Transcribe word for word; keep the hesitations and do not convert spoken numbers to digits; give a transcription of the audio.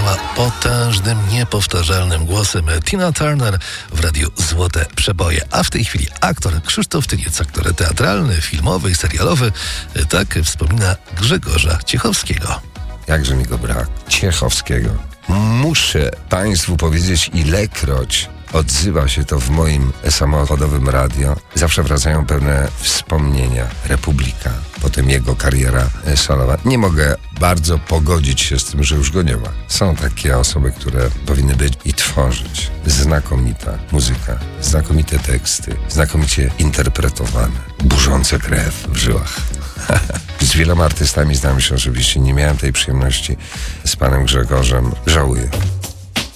śpiewała potężnym, niepowtarzalnym głosem Tina Turner w radiu Złote Przeboje. A w tej chwili aktor Krzysztof Tyniec, aktor teatralny, filmowy i serialowy, tak wspomina Grzegorza Ciechowskiego. Jakże mi go brak. Ciechowskiego. Muszę Państwu powiedzieć, ilekroć odzywa się to w moim samochodowym radio. Zawsze wracają pewne wspomnienia. Republika, potem jego kariera solowa. Nie mogę bardzo pogodzić się z tym, że już go nie ma. Są takie osoby, które powinny być i tworzyć. Znakomita muzyka, znakomite teksty, znakomicie interpretowane, burzące krew w żyłach. Z wieloma artystami znam się oczywiście, nie miałem tej przyjemności z panem Grzegorzem. Żałuję.